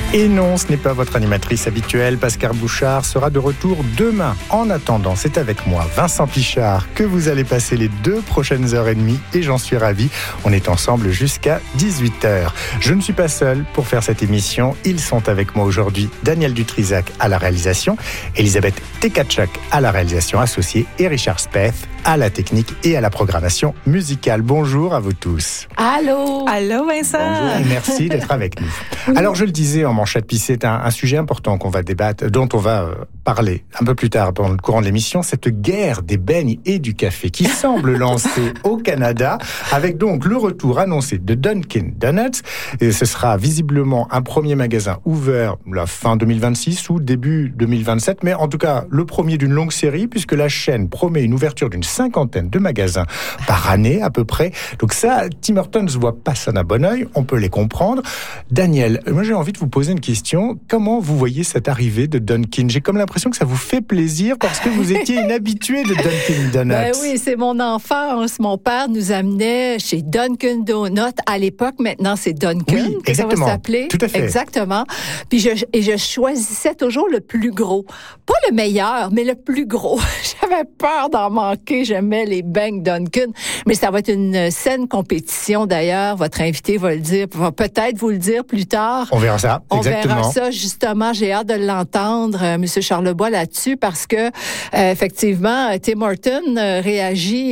Et non, ce n'est pas votre animatrice habituelle. Pascal Bouchard sera de retour demain. En attendant, c'est avec moi, Vincent Pichard, que vous allez passer les 2 prochaines heures et demie et j'en suis ravi. On est ensemble jusqu'à 18h. Je ne suis pas seul pour faire cette émission. Ils sont avec moi aujourd'hui. Daniel Dutrisac à la réalisation, Elisabeth Tekatchak à la réalisation associée et Richard Speth à la technique et à la programmation musicale. Bonjour à vous tous. Allô. Allô Vincent. Bonjour et merci d'être avec nous. Alors je le disais en manchette, puis c'est un sujet important qu'on va débattre, dont on va parler un peu plus tard dans le courant de l'émission, cette guerre des beignes et du café qui semble lancer au Canada, avec donc le retour annoncé de Dunkin' Donuts. Et ce sera visiblement un premier magasin ouvert la fin 2026 ou début 2027, mais en tout cas le premier d'une longue série, puisque la chaîne promet une ouverture d'une 50aine de magasins par année à peu près. Donc ça, Tim Hortons ne voit pas ça d'un bon œil, on peut les comprendre. Daniel, moi j'ai envie de vous poser une question. Comment vous voyez cette arrivée de Dunkin'? J'ai comme l'impression que ça vous fait plaisir parce que vous étiez une habituée de Dunkin' Donuts. Ben oui, c'est mon enfance. Mon père nous amenait chez Dunkin' Donuts à l'époque. Maintenant, c'est Dunkin'. Oui, exactement. Ça va s'appeler. Tout à fait. Exactement. Puis je choisissais toujours le plus gros. Pas le meilleur, mais le plus gros. J'avais peur d'en manquer. J'aimais les beignes Dunkin'. Mais ça va être une saine compétition d'ailleurs. Votre invité va peut-être vous le dire plus tard. On verra ça. On exactement. verra ça, justement. J'ai hâte de l'entendre, M. Charlebois, là-dessus, parce que, effectivement, Tim Hortons réagit,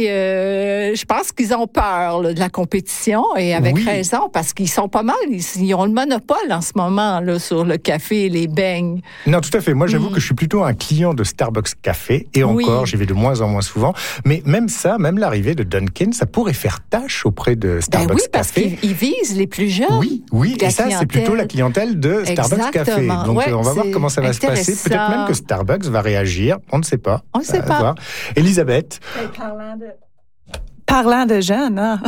je pense qu'ils ont peur là, de la compétition, et avec raison, parce qu'ils sont pas mal, ils ont le monopole en ce moment là, sur le café et les beignes. Non, tout à fait. Moi, j'avoue que je suis plutôt un client de Starbucks Café, et encore, j'y vais de moins en moins souvent. Mais même ça, même l'arrivée de Dunkin', ça pourrait faire tâche auprès de Starbucks oui, parce Café. qu'ils visent les plus jeunes. Oui, et ça, c'est plutôt la clientèle de Starbucks Café. Donc, on va voir comment ça va se passer. Peut-être même que Starbucks va réagir. On ne sait pas. On ne sait pas. Voir. Elisabeth. Parlant de jeunes, hein?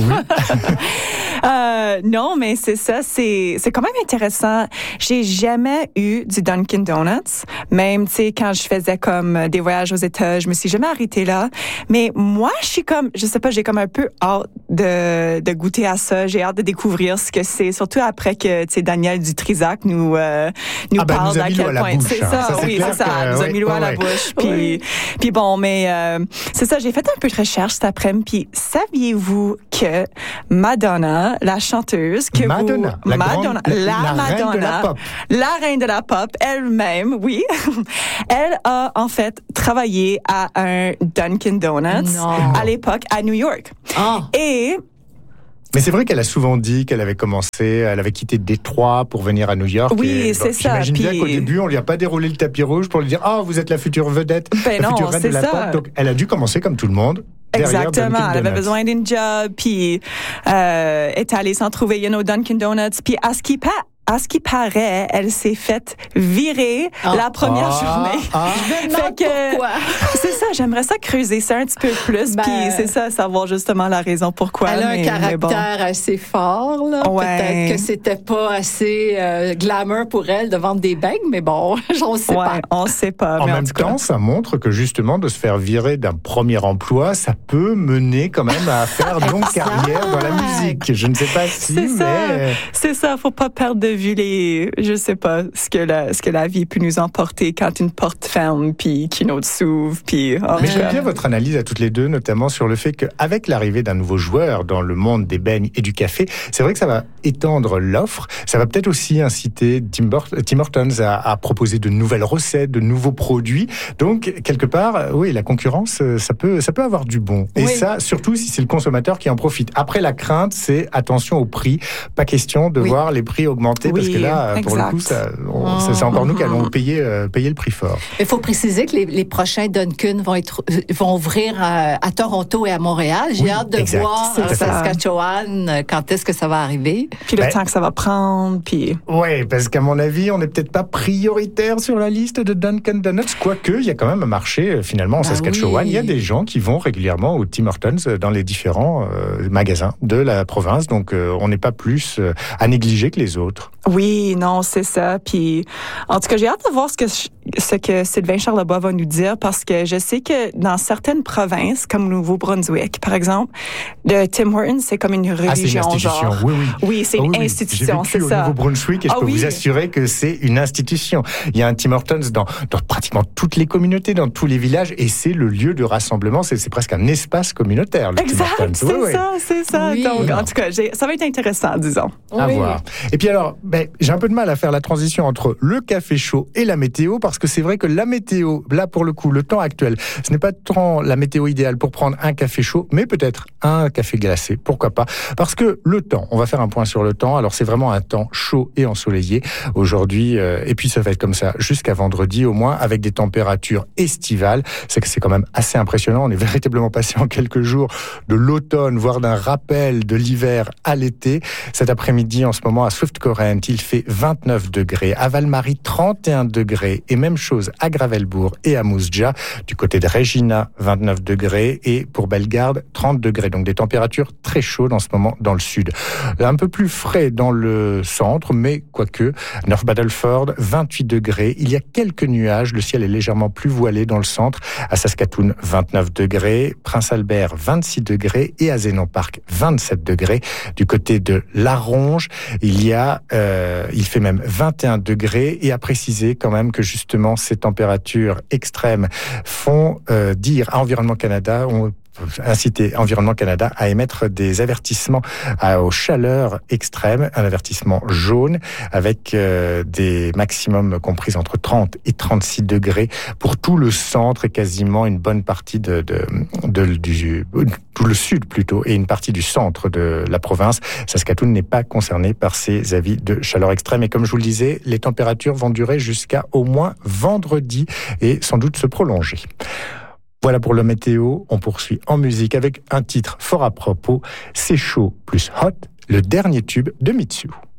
Oui. Non, mais c'est ça, c'est quand même intéressant. J'ai jamais eu du Dunkin' Donuts, même, tu sais, quand je faisais comme des voyages aux États, je me suis jamais arrêtée là. Mais moi, je suis comme, je sais pas, j'ai comme un peu hâte de goûter à ça. J'ai hâte de découvrir ce que c'est, surtout après que, tu sais, Daniel Dutrisac nous parle d'à quel point. C'est ça, oui, c'est ça. Nous a mis l'eau à la bouche. Puis bon, mais c'est ça, j'ai fait un peu de recherche cet après-midi. Puis saviez-vous que Madonna, la chanteuse, que Madonna, la reine de la pop, elle-même, oui, elle a en fait travaillé à un Dunkin' Donuts à l'époque à New York. Mais c'est vrai qu'elle a souvent dit qu'elle avait elle avait quitté Détroit pour venir à New York. Oui, c'est ça. J'imagine bien qu'au début, on lui a pas déroulé le tapis rouge pour lui dire « Ah, vous êtes la future vedette, la future reine de la pop ». Donc, elle a dû commencer comme tout le monde. Exactement, elle avait besoin d'une job, puis est allée s'en trouver, Dunkin' Donuts, puis à ce qui paraît, elle s'est faite virer la première journée. Je me demande pourquoi. C'est ça, j'aimerais ça creuser ça un petit peu plus, puis c'est ça, savoir justement la raison pourquoi. Elle a un caractère assez fort, là. Peut-être que c'était pas assez glamour pour elle de vendre des beignes, mais bon, on sait pas. On sait pas. En même temps, ça montre que justement, de se faire virer d'un premier emploi, ça peut mener quand même à faire une longue carrière dans la musique. Je ne sais pas si, C'est ça, faut pas perdre de vue je sais pas, ce que la vie peut nous emporter quand une porte ferme puis qu'une autre s'ouvre. Mais j'aime bien votre analyse à toutes les deux, notamment sur le fait qu'avec l'arrivée d'un nouveau joueur dans le monde des beignes et du café, c'est vrai que ça va étendre l'offre. Ça va peut-être aussi inciter Tim Hortons à proposer de nouvelles recettes, de nouveaux produits. Donc, quelque part, oui, la concurrence, ça peut avoir du bon. Et ça, surtout si c'est le consommateur qui en profite. Après, la crainte, c'est attention au prix. Pas question de voir les prix augmenter parce que là, pour le coup, c'est encore nous qui allons payer le prix fort. Il faut préciser que les prochains Dunkin' vont ouvrir à Toronto et à Montréal. J'ai hâte de voir Saskatchewan quand est-ce que ça va arriver. Puis le temps que ça va prendre. Oui, parce qu'à mon avis, on n'est peut-être pas prioritaire sur la liste de Dunkin' Donuts, quoique il y a quand même un marché finalement en Saskatchewan. Il y a des gens qui vont régulièrement au Tim Hortons dans les différents magasins de la province. Donc on n'est pas plus à négliger que les autres. Oui, non, c'est ça. Puis, en tout cas, j'ai hâte de voir ce que Sylvain Charlebois va nous dire parce que je sais que dans certaines provinces, comme Nouveau-Brunswick, par exemple, le Tim Hortons, c'est comme une religion. C'est une institution, genre. oui. Oui, c'est une institution, c'est ça. J'ai vécu au Nouveau-Brunswick et je peux vous assurer que c'est une institution. Il y a un Tim Hortons dans pratiquement toutes les communautés, dans tous les villages et c'est le lieu de rassemblement. C'est presque un espace communautaire, le Tim Hortons. C'est ça. Oui. Donc, en tout cas, ça va être intéressant, disons. À voir. Et puis alors, j'ai un peu de mal à faire la transition entre le café chaud et la météo parce que c'est vrai que la météo, là pour le coup, le temps actuel, ce n'est pas tant la météo idéale pour prendre un café chaud, mais peut-être un café glacé, pourquoi pas. Parce que le temps, on va faire un point sur le temps, alors c'est vraiment un temps chaud et ensoleillé aujourd'hui, et puis ça va être comme ça jusqu'à vendredi au moins, avec des températures estivales. C'est que c'est quand même assez impressionnant, on est véritablement passé en quelques jours de l'automne, voire d'un rappel de l'hiver à l'été. Cet après-midi, en ce moment, à Swift Current, il fait 29 degrés, à Val-Marie 31 degrés, et même chose à Gravelbourg et à Mousja, du côté de Regina 29 degrés, et pour Bellegarde 30 degrés, donc des températures très chaudes en ce moment dans le sud. Un peu plus frais dans le centre, mais quoique, North Battleford 28 degrés, il y a quelques nuages, le ciel est légèrement plus voilé dans le centre, à Saskatoon 29 degrés, Prince Albert 26 degrés, et à Zénon Park 27 degrés, du côté de Laronge, il fait même 21 degrés, et à préciser quand même que justement ces températures extrêmes font dire à Environnement Canada, inciter Environnement Canada à émettre des avertissements aux chaleurs extrêmes, un avertissement jaune avec des maximums compris entre 30 et 36 degrés pour tout le centre et quasiment une bonne partie tout le sud plutôt et une partie du centre de la province. Saskatoon n'est pas concerné par ces avis de chaleur extrême et comme je vous le disais, les températures vont durer jusqu'à au moins vendredi et sans doute se prolonger. Voilà pour le météo, on poursuit en musique avec un titre fort à propos, C'est chaud plus hot, le dernier tube de Mitsu.